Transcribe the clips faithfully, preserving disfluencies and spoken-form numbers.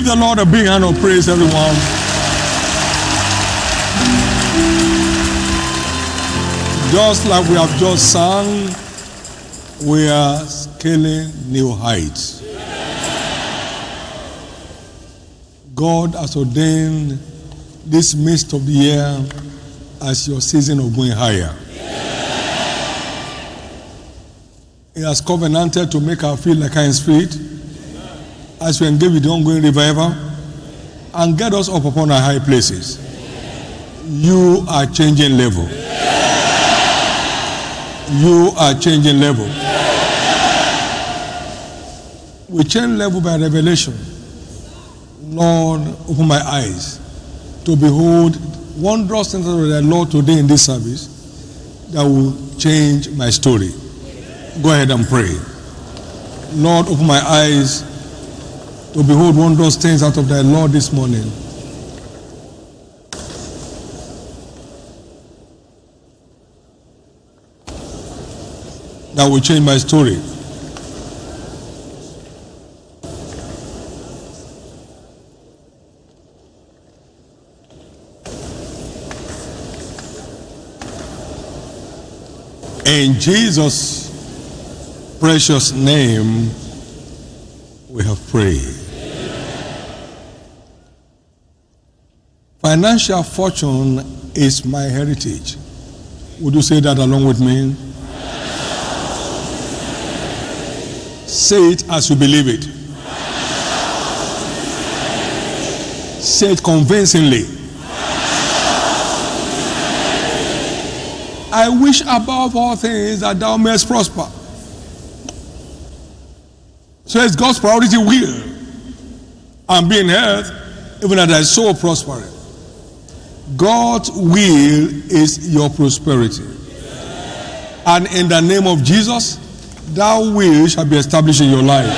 the Lord a big hand of praise, everyone. Just like we have just sung, we are scaling new heights. God has ordained this midst of the year as your season of going higher. He has covenanted to make our feet like hinds feet as we engage with the ongoing revival and get us up upon our high places. You are changing level. You are changing level. We change level by revelation. Lord, open my eyes to behold wondrous things of the Lord today in this service that will change my story. Go ahead and pray. Lord, open my eyes to behold wondrous things out of thy Lord this morning. That will change my story. In Jesus' precious name, we have prayed. Financial fortune is my heritage. Would you say that along with me? Say it as you believe it. Say it convincingly. I wish above all things that thou mayest prosper. So it's God's priority will and be in health, even as thy soul prospereth. God's will is your prosperity. And in the name of Jesus, that will shall be established in your life.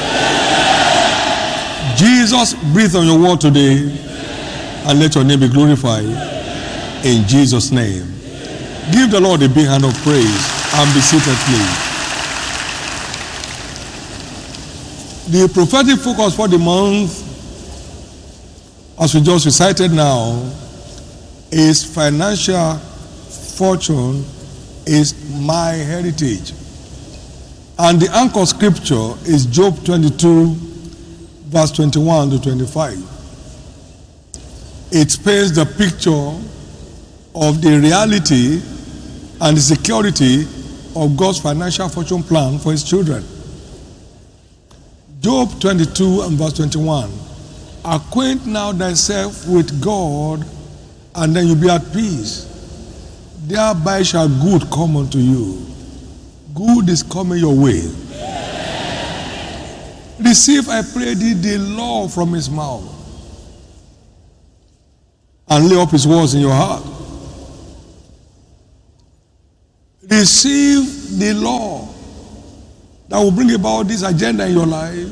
Jesus, breathe on your word today and let your name be glorified in Jesus' name. Give the Lord a big hand of praise and be seated, please. The prophetic focus for the month, as we just recited now, is financial fortune is my heritage. And the anchor scripture is Job twenty-two, verse twenty-one to twenty-five. It paints the picture of the reality and the security of God's financial fortune plan for his children. Job twenty-two and verse twenty-one. Acquaint now thyself with God, and then you'll be at peace. Thereby shall good come unto you. Good is coming your way. Receive, I pray thee, the law from his mouth, and lay up his words in your heart. Receive the law that will bring about this agenda in your life.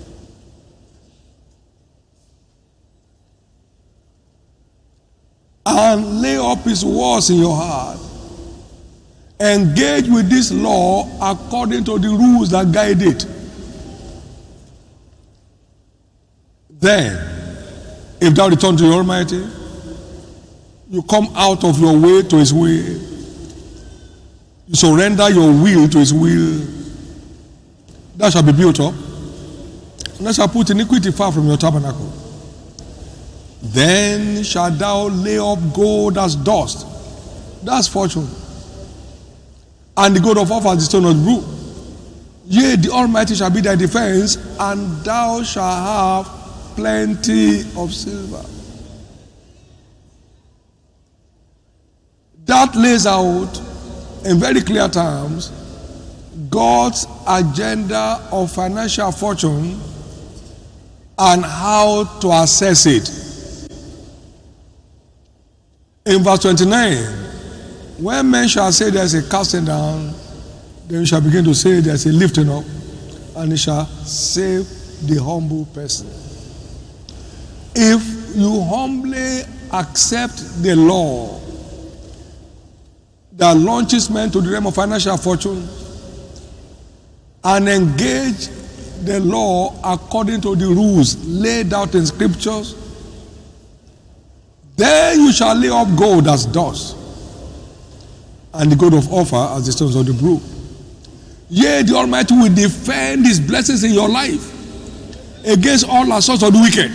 And lay up his words in your heart. Engage with this law according to the rules that guide it. Then, if thou return to the Almighty, you come out of your way to his way. You surrender your will to his will. Thou shalt be built up, and thou shalt put iniquity far from your tabernacle. Then shalt thou lay up gold as dust. That's fortune. And the gold of Ophir as the stone of Brook. Yea, the Almighty shall be thy defense, and thou shalt have plenty of silver. That lays out in very clear terms God's agenda of financial fortune and how to access it. In verse twenty-nine, when men shall say there's a casting down, then you shall begin to say there's a lifting up, and it shall save the humble person. If you humbly accept the law that launches men to the realm of financial fortune and engage the law according to the rules laid out in scriptures, then you shall lay up gold as dust, and the gold of Ophir as the stones of the brook. Yea, the Almighty will defend his blessings in your life against all assaults of the wicked,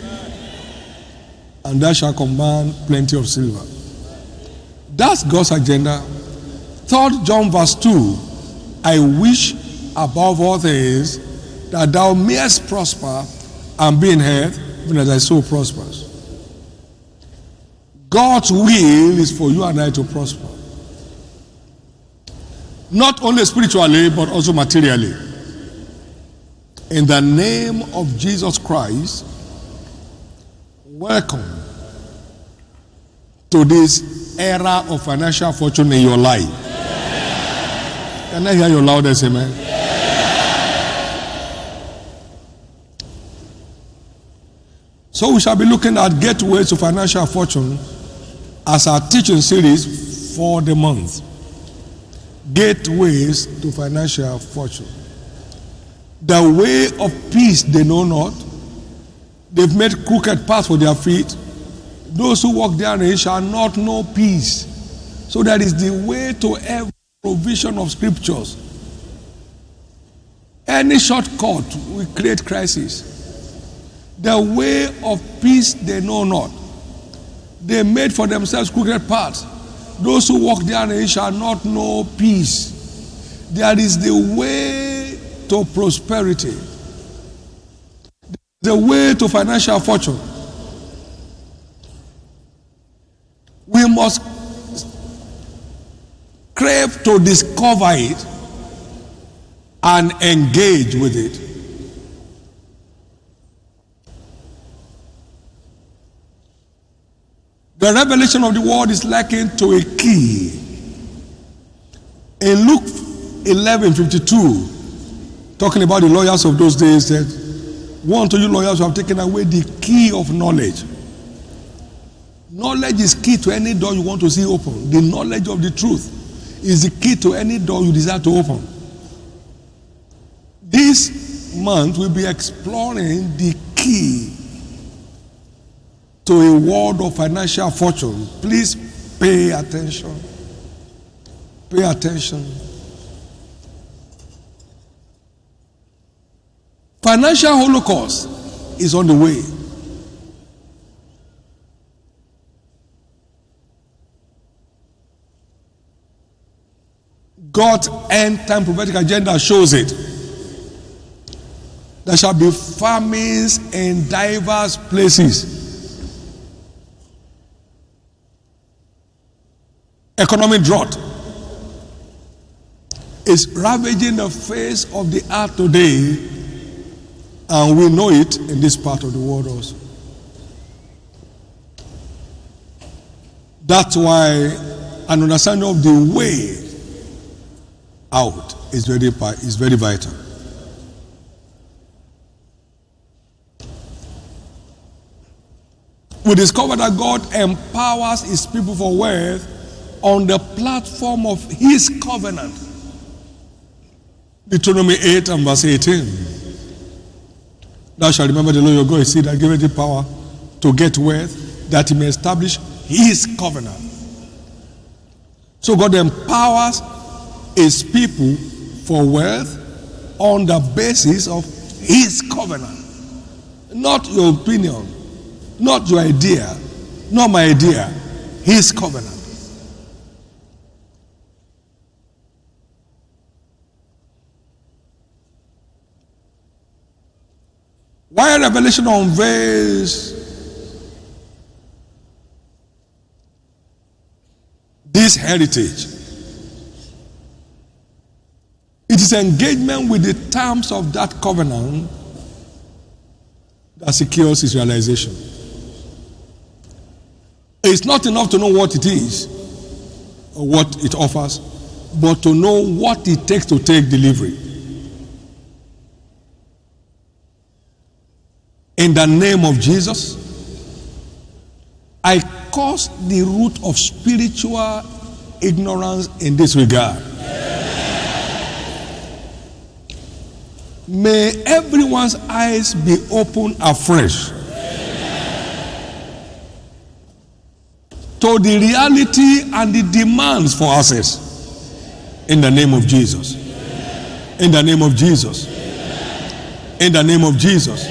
and thou shalt command plenty of silver. That's God's agenda. Third John verse two, I wish above all things that thou mayest prosper and be in health, even as thy soul prospers. God's will is for you and I to prosper. Not only spiritually, but also materially. In the name of Jesus Christ, welcome to this era of financial fortune in your life. Can I hear your loudest amen? So we shall be looking at gateways to financial fortune as our teaching series for the month. Gateways to financial fortune. The way of peace they know not. They've made crooked paths for their feet. Those who walk therein shall not know peace. So that is the way to every provision of scriptures. Any shortcut will create crisis. The way of peace they know not. They made for themselves crooked paths. Those who walk therein shall not know peace. There is the way to prosperity. The way to financial fortune. We must crave to discover it and engage with it. The revelation of the word is likened to a key. In Luke eleven fifty-two, talking about the lawyers of those days, said, woe unto you lawyers who have taken away the key of knowledge. Knowledge is key to any door you want to see open. The knowledge of the truth is the key to any door you desire to open. This month we'll be exploring the key to a world of financial fortune. Please pay attention. Pay attention. Financial holocaust is on the way. God's end-time prophetic agenda shows it. There shall be famines in diverse places. Economic drought is ravaging the face of the earth today, and we know it in this part of the world also. That's why an understanding of the way out is very, is very vital. We discover that God empowers his people for wealth on the platform of his covenant. Deuteronomy eight and verse eighteen. Thou shalt remember the Lord your God, see that giveth thee power to get wealth, that he may establish his covenant. So God empowers his people for wealth on the basis of his covenant. Not your opinion, not your idea, not my idea, his covenant. Why Revelation unveils this heritage? It is engagement with the terms of that covenant that secures its realization. It's not enough to know what it is or what it offers, but to know what it takes to take delivery. In the name of Jesus, I curse the root of spiritual ignorance in this regard. May everyone's eyes be opened afresh to the reality and the demands for access. In the name of Jesus. In the name of Jesus. In the name of Jesus.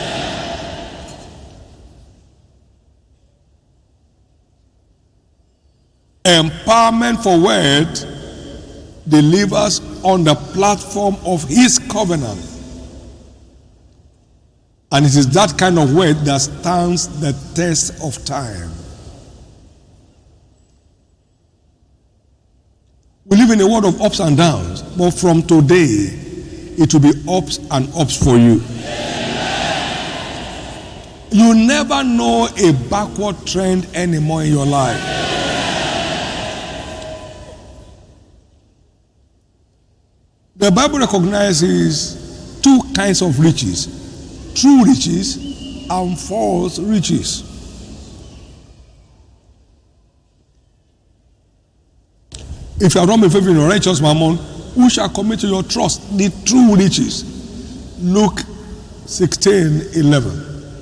Empowerment for wealth delivers on the platform of his covenant. And it is that kind of wealth that stands the test of time. We live in a world of ups and downs, but from today, it will be ups and ups for you. You never know a backward trend anymore in your life. The Bible recognizes two kinds of riches: true riches and false riches. If you are not in favor in your righteous mammon, who shall commit to your trust the true riches? Luke sixteen eleven.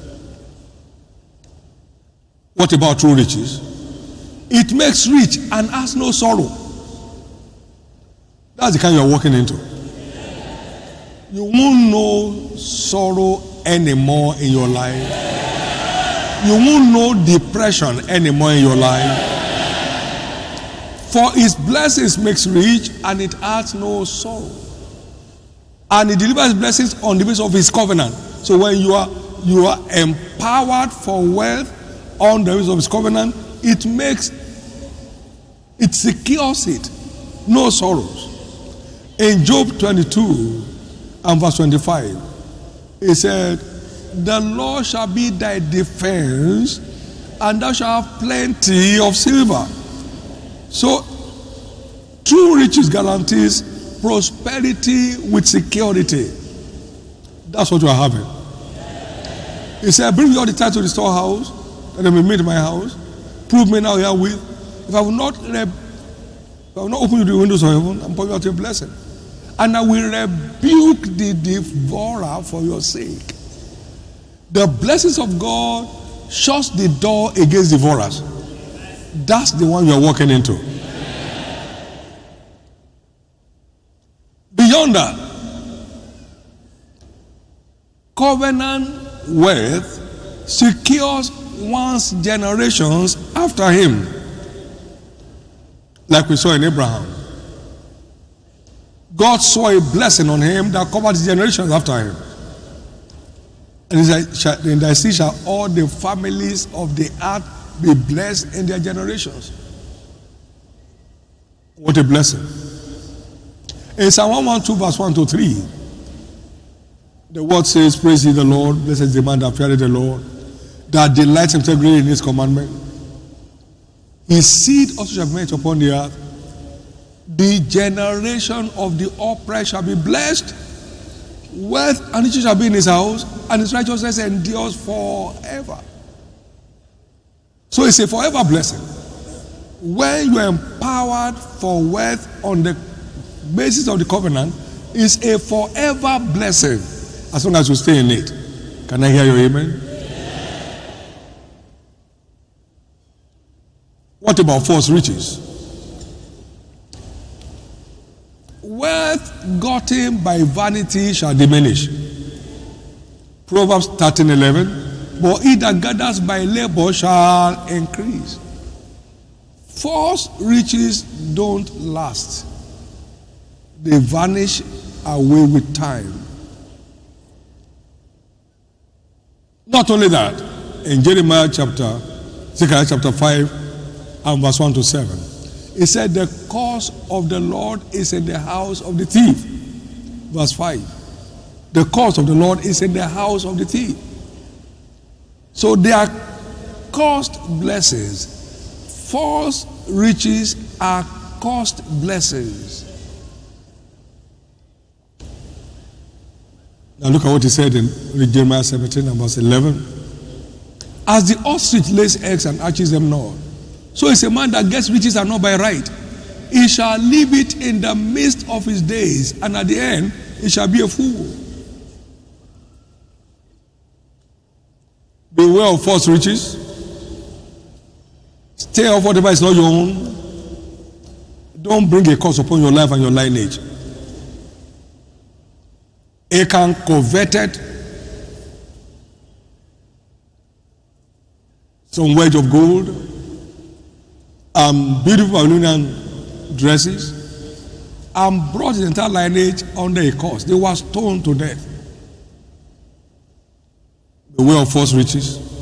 What about true riches? It makes rich and has no sorrow. That's the kind you are walking into. You won't know sorrow anymore in your life. You won't know depression anymore in your life. For his blessings makes rich, and it adds no sorrow. And he delivers blessings on the basis of his covenant. So when you are you are empowered for wealth on the basis of his covenant, it makes it secures it. No sorrows. In Job twenty-two and verse twenty-five, he said, "The Lord shall be thy defense, and thou shalt have plenty of silver." So, true riches guarantees prosperity with security. That's what you are having. He said, "Bring all the tithes to the storehouse, that they may meet my house. Prove me now herewith. If I will not, reb- if I will not open you the windows of heaven and pour you out a blessing, and I will rebuke the devourer for your sake." The blessings of God shuts the door against devourers. That's the one you are walking into. Beyond that, covenant wealth secures one's generations after him. Like we saw in Abraham. God saw a blessing on him that covered his generations after him. And he said, "In thy seed shall all the families of the earth be blessed in their generations." What a blessing. In Psalm one twelve verse one to three, the word says, "Praise ye the Lord, blessed is the man that feareth the Lord, that delights himself greatly in his commandment. His seed also shall be met upon the earth. The generation of the upright shall be blessed. Wealth and riches shall be in his house, and his righteousness endures forever." So it's a forever blessing. When you are empowered for wealth on the basis of the covenant, it's a forever blessing as long as you stay in it. Can I hear your amen? What about false riches? Wealth gotten by vanity shall diminish. Proverbs thirteen eleven. But he that gathers by labor shall increase. False riches don't last. They vanish away with time. Not only that, in Jeremiah chapter, Zechariah chapter five and verse one to seven, it said, "The cause of the Lord is in the house of the thief." Verse five. The cause of the Lord is in the house of the thief. So they are caused blessings. False riches are caused blessings. Now look at what he said in Jeremiah seventeen and verse eleven. "As the ostrich lays eggs and hatches them not, so is a man that gets riches and not by right. He shall leave it in the midst of his days, and at the end he shall be a fool. Beware of false riches. Stay off whatever is not your own. Don't bring a curse upon your life and your lineage. Achan coveted some wedge of gold and beautiful Babylonian dresses and brought the entire lineage under a curse. They were stoned to death. Beware of false riches.